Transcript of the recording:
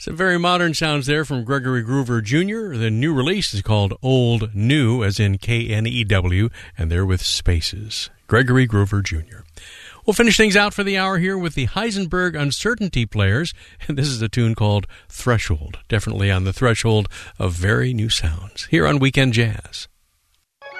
Some very modern sounds there from Gregory Groover Jr. The new release is called Old New, as in K-N-E-W, and they're with spaces. Gregory Groover Jr. We'll finish things out for the hour here with the Heisenberg Uncertainty Players, and this is a tune called Threshold, definitely on the threshold of very new sounds, here on Weekend Jazz.